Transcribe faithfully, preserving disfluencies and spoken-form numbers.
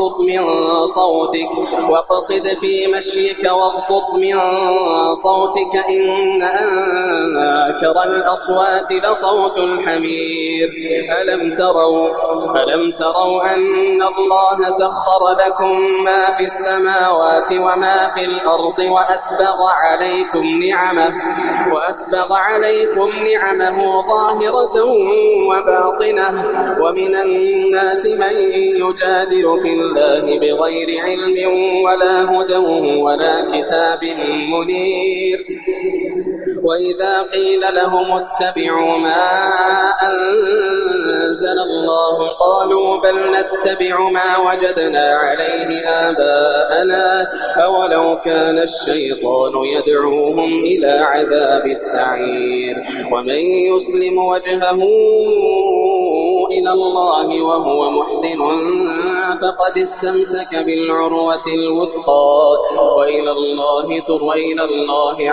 واغضض من صوتك واقصد في مشيك واغضض من صوتك إن أنكر الأصوات لصوت الحمير. ألم تروا ألم تروا أن الله سخر لكم ما في السماوات وما في الأرض وأسبغ عليكم نعمه وأسبغ عليكم نعمه ظاهرة وباطنة ومن الناس من يجادل في الله بغير علم ولا هدى ولا كتاب منير. وإذا قيل لهم اتبعوا ما أنزل الله قالوا بل نتبع ما وجدنا عليه آباءنا أولو كان الشيطان يدعوهم إلى عذاب السعير. ومن يسلم وجهه إلى الله وهو محسن فقد استمسك بالعروة الوثقى وإلى الله وإلى الله